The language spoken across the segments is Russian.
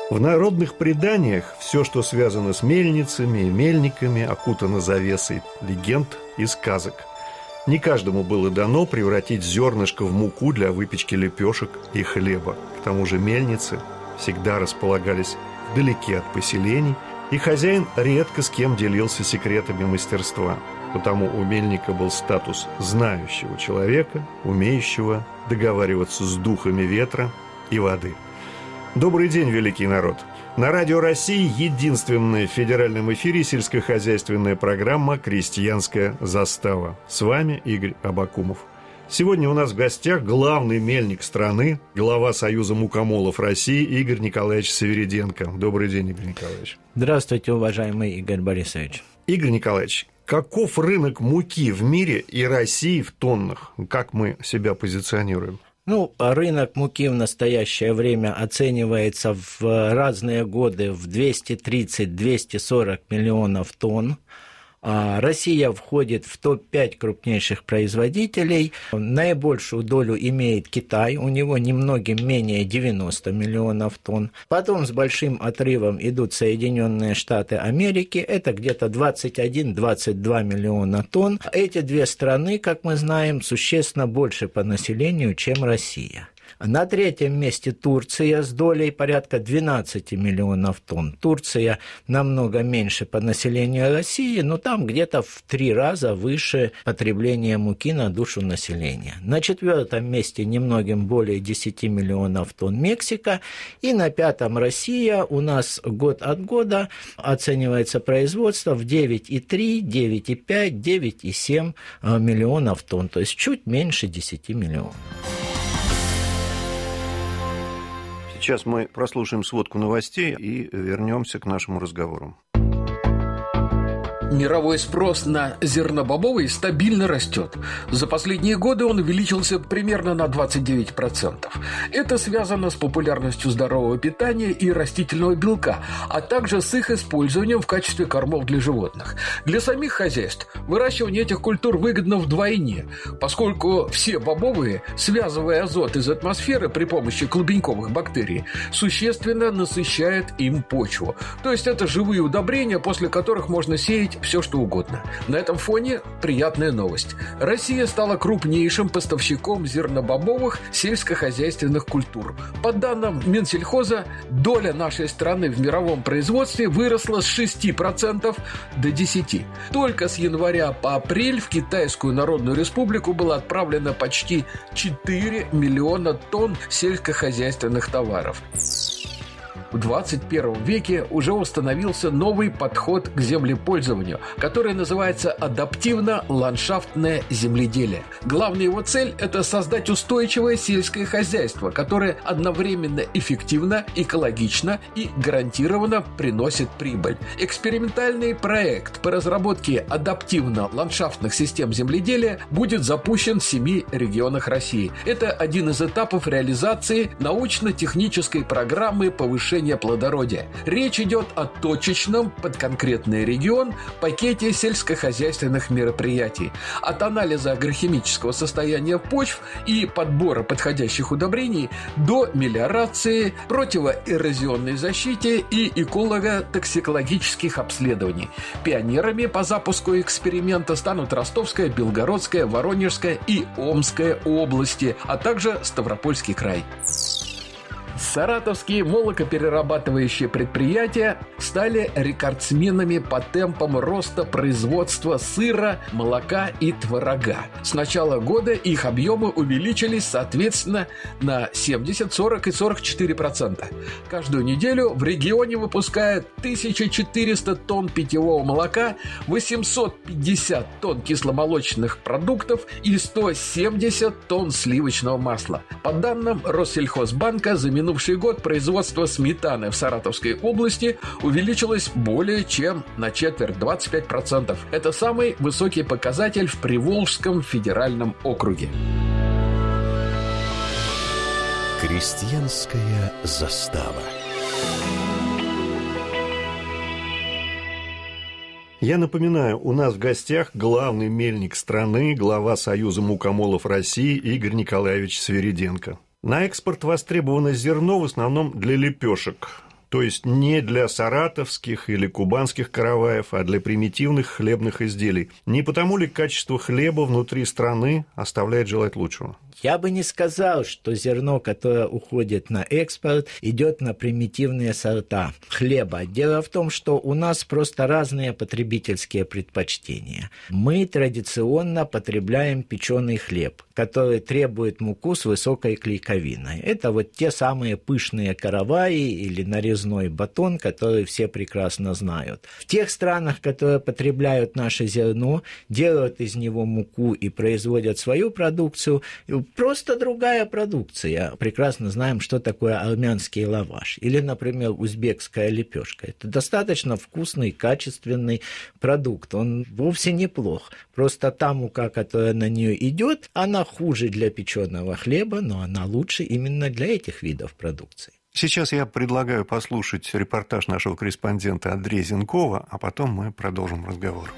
В народных преданиях все, что связано с мельницами и мельниками, окутано завесой легенд и сказок. Не каждому было дано превратить зернышко в муку для выпечки лепешек и хлеба. К тому же мельницы всегда располагались вдалеке от поселений, и хозяин редко с кем делился секретами мастерства. Потому у мельника был статус знающего человека, умеющего договариваться с духами ветра и воды. Добрый день, великий народ! На Радио России единственная в федеральном эфире сельскохозяйственная программа «Крестьянская застава». С вами Игорь Абакумов. Сегодня у нас в гостях главный мельник страны, глава Союза мукомолов России Игорь Николаевич Свириденко. Добрый день, Игорь Николаевич. Здравствуйте, уважаемый Игорь Борисович. Игорь Николаевич, каков рынок муки в мире и России в тоннах? Как мы себя позиционируем? Рынок муки в настоящее время оценивается в разные годы в 230-240 миллионов тонн. Россия входит в топ-5 крупнейших производителей. Наибольшую долю имеет Китай, у него немногим менее 90 миллионов тонн. Потом с большим отрывом идут Соединенные Штаты Америки, это где-то 21-22 миллиона тонн. Эти две страны, как мы знаем, существенно больше по населению, чем Россия. На третьем месте Турция с долей порядка 12 миллионов тонн. Турция намного меньше по населению России, но там где-то в 3 раза выше потребление муки на душу населения. На четвертом месте немногим более 10 миллионов тонн Мексика. И на пятом Россия. У нас год от года оценивается производство в 9,3, 9,5, 9,7 миллионов тонн. То есть чуть меньше 10 миллионов. Сейчас мы прослушаем сводку новостей и вернемся к нашему разговору. Мировой спрос на зернобобовый стабильно растет. За последние годы он увеличился примерно на 29%. Это связано с популярностью здорового питания и растительного белка, а также с их использованием в качестве кормов для животных. Для самих хозяйств выращивание этих культур выгодно вдвойне, поскольку все бобовые, связывая азот из атмосферы при помощи клубеньковых бактерий, существенно насыщают им почву. То есть это живые удобрения, после которых можно сеять все, что угодно. На этом фоне приятная новость. Россия стала крупнейшим поставщиком зернобобовых сельскохозяйственных культур. По данным Минсельхоза, доля нашей страны в мировом производстве выросла с 6% до 10%. Только с января по апрель в Китайскую Народную Республику было отправлено почти 4 миллиона тонн сельскохозяйственных товаров. В 21 веке уже установился новый подход к землепользованию, который называется адаптивно-ландшафтное земледелие. Главная его цель – это создать устойчивое сельское хозяйство, которое одновременно эффективно, экологично и гарантированно приносит прибыль. Экспериментальный проект по разработке адаптивно-ландшафтных систем земледелия будет запущен в 7 регионах России. Это один из этапов реализации научно-технической программы повышения плодородия. Речь идет о точечном под конкретный регион пакете сельскохозяйственных мероприятий. От анализа агрохимического состояния почв и подбора подходящих удобрений до мелиорации, противоэрозионной защиты и эколого-токсикологических обследований. Пионерами по запуску эксперимента станут Ростовская, Белгородская, Воронежская и Омская области, а также Ставропольский край. Саратовские молокоперерабатывающие предприятия стали рекордсменами по темпам роста производства сыра, молока и творога. С начала года их объемы увеличились, соответственно, на 70, 40 и 44%. Каждую неделю в регионе выпускают 1400 тонн питьевого молока, 850 тонн кисломолочных продуктов и 170 тонн сливочного масла. По данным Россельхозбанка, за минувший год производство сметаны в Саратовской области увеличилось более чем на четверть, 25%. Это самый высокий показатель в Приволжском федеральном округе. Крестьянская застава. Я напоминаю, у нас в гостях главный мельник страны, глава Союза мукомолов России Игорь Николаевич Свириденко. На экспорт востребовано зерно в основном для лепешек. То есть не для саратовских или кубанских караваев, а для примитивных хлебных изделий. Не потому ли качество хлеба внутри страны оставляет желать лучшего? Я бы не сказал, что зерно, которое уходит на экспорт, идет на примитивные сорта хлеба. Дело в том, что у нас просто разные потребительские предпочтения. Мы традиционно потребляем печеный хлеб, который требует муку с высокой клейковиной. Это вот те самые пышные караваи или нарезной батон, которые все прекрасно знают. В тех странах, которые потребляют наше зерно, делают из него муку и производят свою продукцию, просто другая продукция. Прекрасно знаем, что такое армянский лаваш. Или, например, узбекская лепешка. Это достаточно вкусный, качественный продукт. Он вовсе неплох. Просто та мука, которая на нее идет, она хуже для печеного хлеба, но она лучше именно для этих видов продукции. Сейчас я предлагаю послушать репортаж нашего корреспондента Андрея Зенкова, а потом мы продолжим разговор.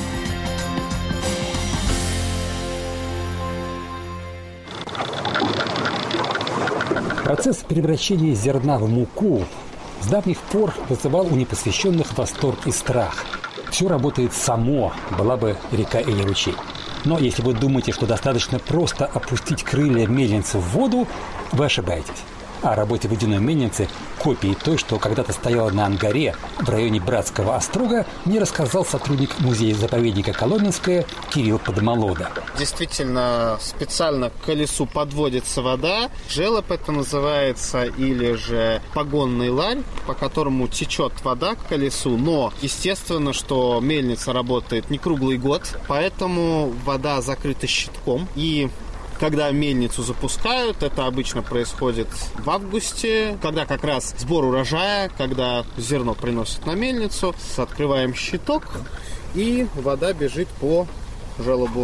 Процесс превращения зерна в муку с давних пор вызывал у непосвященных восторг и страх. Все работает само, была бы река или ручей. Но если вы думаете, что достаточно просто опустить крылья мельницы в воду, вы ошибаетесь. О работе водяной мельницы, копии той, что когда-то стояла на Ангаре в районе Братского острога, мне рассказал сотрудник музея-заповедника Коломенское Кирилл Подмолода. Действительно, специально к колесу подводится вода. Желоб это называется, или же погонный ларь, по которому течет вода к колесу. Но, естественно, что мельница работает не круглый год, поэтому вода закрыта щитком. И когда мельницу запускают, это обычно происходит в августе, когда как раз сбор урожая, когда зерно приносят на мельницу, открываем щиток, и вода бежит по желобу.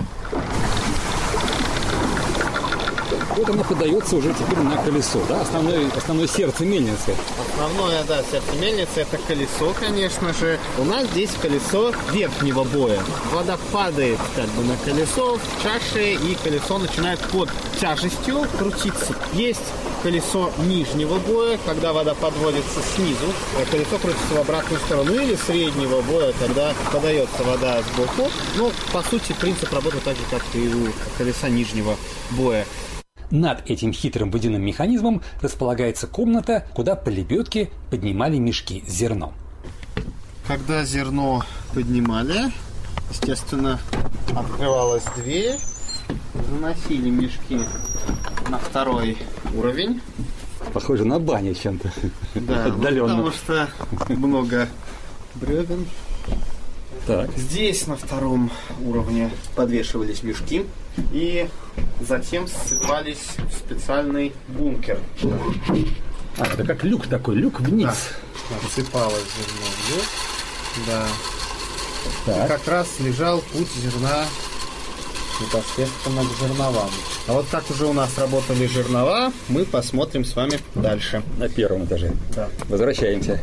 Вот оно подается уже теперь на колесо, да? Основное сердце мельницы. Основное, да, сердце мельницы — это колесо, конечно же. У нас здесь колесо верхнего боя. Вода падает как бы на колесо в чаше, и колесо начинает под тяжестью крутиться. Есть колесо нижнего боя, когда вода подводится снизу. Колесо крутится в обратную сторону, или среднего боя, когда подается вода сбоку. Но, по сути, принцип работы так же, как и у колеса нижнего боя. Над этим хитрым водяным механизмом располагается комната, куда по лебедке поднимали мешки с зерном. Когда зерно поднимали, естественно, открывалась дверь, заносили мешки на второй уровень. Похоже на баню чем-то. Да, отдаленно. Потому что много бревен. Так. Здесь на втором уровне подвешивались мешки и затем ссыпались в специальный бункер. Это как люк такой, люк вниз. Да, отсыпалось зерно вниз. Да. Так. И как раз лежал путь зерна непосредственно к жерновам. А вот как уже у нас работали жернова, мы посмотрим с вами дальше. На первом этаже. Да. Возвращаемся.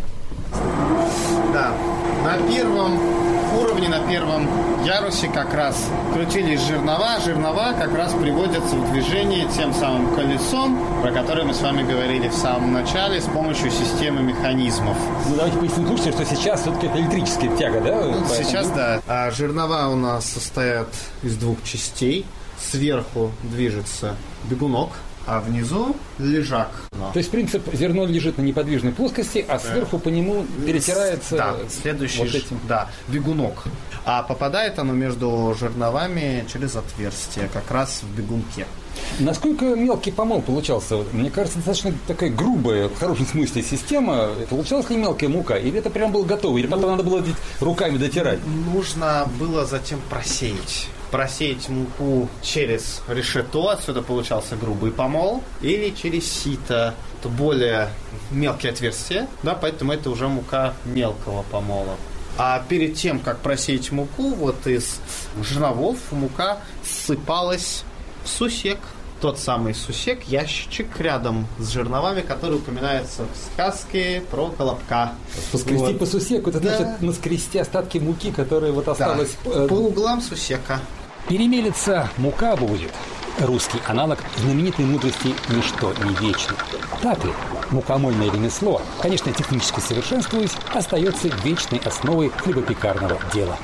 Да. На первом уровне, на первом ярусе как раз крутились жернова. Жернова как раз приводятся в движение тем самым колесом, про которое мы с вами говорили в самом начале, с помощью системы механизмов. Ну, давайте поясним слушателям, что сейчас все-таки это электрическая тяга, да? Ну, сейчас, да. А жернова у нас состоят из двух частей. Сверху движется бегунок, а внизу лежак. То есть принцип: зерно лежит на неподвижной плоскости, а сверху по нему перетирается, да, следующий вот этим. Да, бегунок. А попадает оно между жерновами через отверстие, как раз в бегунке. Насколько мелкий помол получался? Мне кажется, достаточно такая грубая, в хорошем смысле, система. Получалась ли мелкая мука? Или это прям было готово? Или потом надо было руками дотирать? Нужно было затем просеять муку через решето, отсюда получался грубый помол, или через сито, это более мелкие отверстия, да, поэтому это уже мука мелкого помола. А перед тем, как просеять муку, вот из жерновов мука ссыпалась в сусек. Тот самый сусек, ящичек рядом с жерновами, который упоминается в сказке про Колобка. Поскрести вот. По сусеку, это да. Значит наскрести остатки муки, которые вот осталось. Да. По углам сусека. Перемелется, мука будет. Русский аналог знаменитой мудрости «ничто не вечно». Так ли? Мукомольное ремесло, конечно, технически совершенствуясь, остается вечной основой хлебопекарного дела.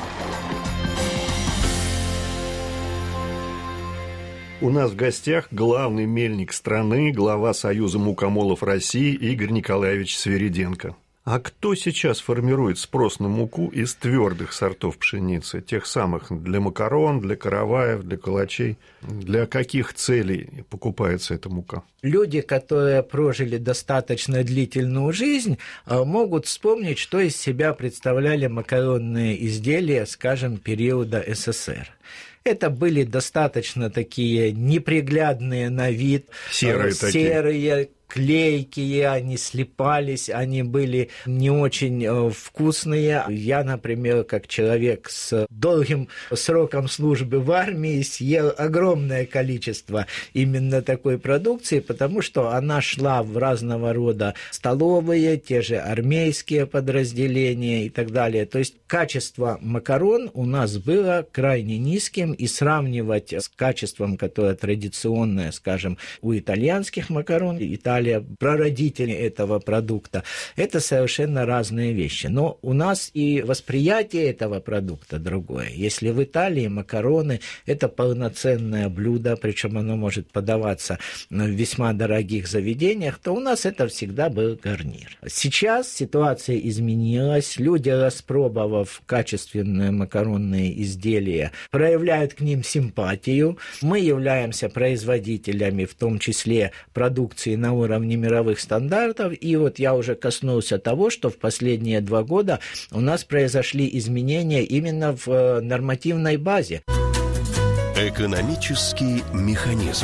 У нас в гостях главный мельник страны, глава Союза мукомолов России Игорь Николаевич Свириденко. А кто сейчас формирует спрос на муку из твердых сортов пшеницы, тех самых для макарон, для караваев, для калачей? Для каких целей покупается эта мука? Люди, которые прожили достаточно длительную жизнь, могут вспомнить, что из себя представляли макаронные изделия, скажем, периода СССР. Это были достаточно такие неприглядные на вид, серые, клейкие, они слипались, они были не очень вкусные. Я, например, как человек с долгим сроком службы в армии, съел огромное количество именно такой продукции, потому что она шла в разного рода столовые, те же армейские подразделения и так далее. То есть качество макарон у нас было крайне низким, и сравнивать с качеством, которое традиционное, скажем, у итальянских макарон, Италия прародители этого продукта, это совершенно разные вещи. Но у нас и восприятие этого продукта другое. Если в Италии макароны – это полноценное блюдо, причем оно может подаваться в весьма дорогих заведениях, то у нас это всегда был гарнир. Сейчас ситуация изменилась. Люди, распробовав качественные макаронные изделия, проявляют к ним симпатию. Мы являемся производителями, в том числе продукции на уровне мировых стандартов, и вот я уже коснулся того, что в последние 2 года у нас произошли изменения именно в нормативной базе. Экономический механизм.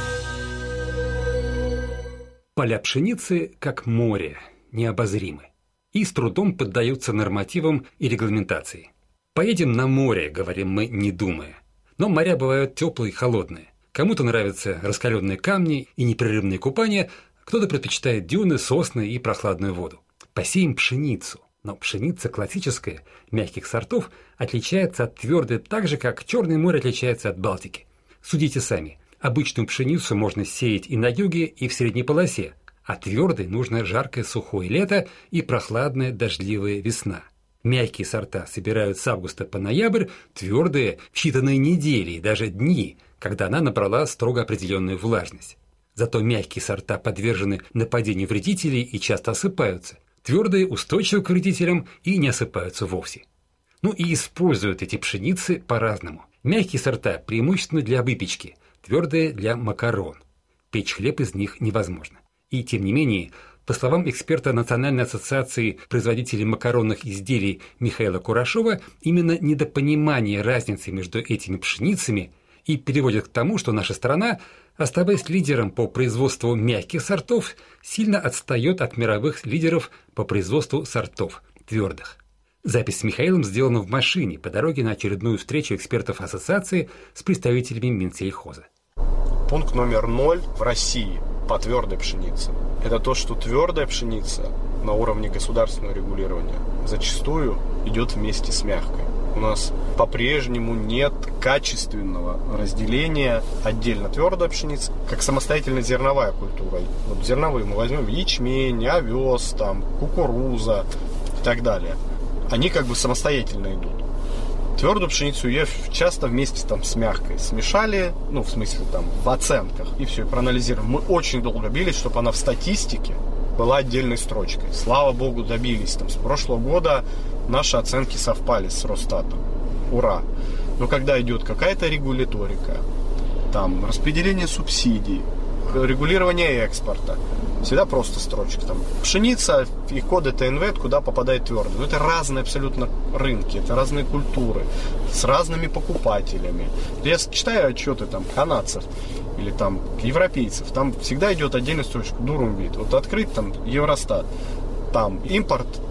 Поля пшеницы, как море, необозримы и с трудом поддаются нормативам и регламентации. «Поедем на море», — говорим мы, не думая. Но моря бывают теплые и холодные. Кому-то нравятся раскаленные камни и непрерывные купания, кто-то предпочитает дюны, сосны и прохладную воду. Посеем пшеницу. Но пшеница классическая, мягких сортов, отличается от твердой так же, как Черное море отличается от Балтики. Судите сами. Обычную пшеницу можно сеять и на юге, и в средней полосе, а твердой нужно жаркое сухое лето и прохладная дождливая весна. Мягкие сорта собирают с августа по ноябрь, твердые в считанные недели и даже дни, когда она набрала строго определенную влажность. Зато мягкие сорта подвержены нападению вредителей и часто осыпаются. Твердые устойчивы к вредителям и не осыпаются вовсе. Ну и используют эти пшеницы по-разному. Мягкие сорта преимущественно для выпечки, твердые для макарон. Печь хлеб из них невозможно. И тем не менее, по словам эксперта Национальной ассоциации производителей макаронных изделий Михаила Курашова, именно недопонимание разницы между этими пшеницами и приводит к тому, что наша страна, оставаясь лидером по производству мягких сортов, сильно отстает от мировых лидеров по производству сортов твердых. Запись с Михаилом сделана в машине по дороге на очередную встречу экспертов ассоциации с представителями Минсельхоза. Пункт номер 0 в России по твердой пшенице – это то, что твердая пшеница на уровне государственного регулирования зачастую идет вместе с мягкой. У нас по-прежнему нет качественного разделения отдельно твердая пшеница, как самостоятельно зерновая культура. Вот зерновые мы возьмем ячмень, овес, там, кукуруза и так далее. Они как бы самостоятельно идут. Твердую пшеницу ее часто вместе там с мягкой смешали, ну, в смысле, там, в оценках, и все, и проанализировали. Мы очень долго бились, чтобы она в статистике была отдельной строчкой. Слава богу, добились. Там, с прошлого года наши оценки совпали с Росстатом. Ура! Но когда идет какая-то регуляторика, там, распределение субсидий, регулирование экспорта, всегда просто строчка. Там, пшеница и коды ТНВ, куда попадает твердый. Но это разные абсолютно рынки, это разные культуры, с разными покупателями. Я читаю отчеты там, канадцев или там, европейцев, там всегда идет отдельная строчка, Дурумвит. Вот открыть там Евростат, там импорт